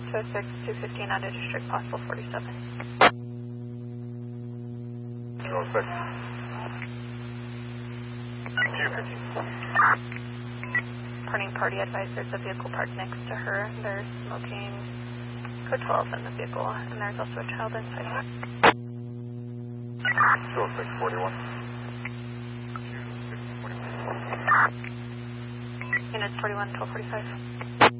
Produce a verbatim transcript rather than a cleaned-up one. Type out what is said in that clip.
two oh six, two fifteen out of district, possible forty-seven. two oh six. two fifteen. Reporting party advised there's a vehicle parked next to her. They're smoking code twelve in the vehicle, and there's also a child inside. two oh six, forty-one. Units forty-one, twelve forty-five.